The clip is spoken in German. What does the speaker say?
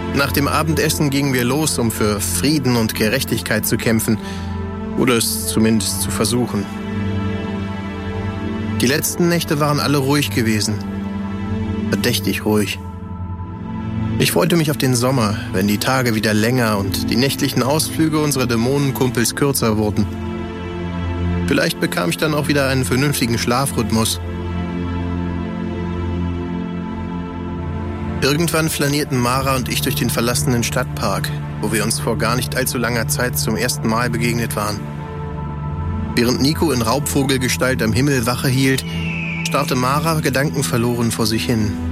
Nach dem Abendessen gingen wir los, um für Frieden und Gerechtigkeit zu kämpfen. Oder es zumindest zu versuchen. Die letzten Nächte waren alle ruhig gewesen. Verdächtig ruhig. Ich freute mich auf den Sommer, wenn die Tage wieder länger und die nächtlichen Ausflüge unserer Dämonenkumpels kürzer wurden. Vielleicht bekam ich dann auch wieder einen vernünftigen Schlafrhythmus. Irgendwann flanierten Mara und ich durch den verlassenen Stadtpark, wo wir uns vor gar nicht allzu langer Zeit zum ersten Mal begegnet waren. Während Nico in Raubvogelgestalt am Himmel Wache hielt, starrte Mara gedankenverloren vor sich hin.